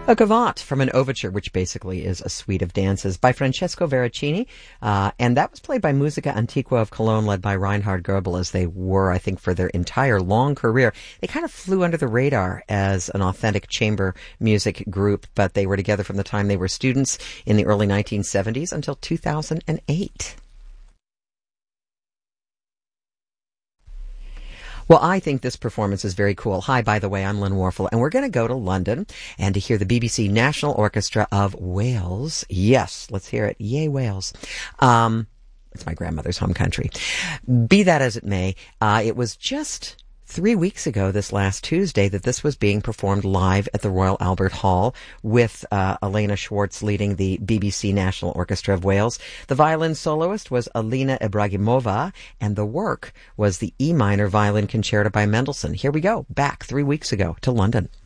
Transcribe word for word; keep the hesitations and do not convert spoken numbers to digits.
A gavotte from an overture, which basically is a suite of dances by Francesco Veracini, uh, and that was played by Musica Antiqua of Cologne, led by Reinhard Goebel, as they were, I think, for their entire long career. They kind of flew under the radar as an authentic chamber music group, but they were together from the time they were students in the early nineteen seventies until two thousand eight. Well, I think this performance is very cool. Hi, by the way, I'm Lynn Warfel, and we're going to go to London and to hear the B B C National Orchestra of Wales. Yes, let's hear it. Yay, Wales. Um, it's my grandmother's home country. Be that as it may, uh, it was just three weeks ago, this last Tuesday, that this was being performed live at the Royal Albert Hall with uh, Elena Schwartz leading the B B C National Orchestra of Wales. The violin soloist was Alina Ibragimova, and the work was the E minor violin concerto by Mendelssohn. Here we go, back three weeks ago to London.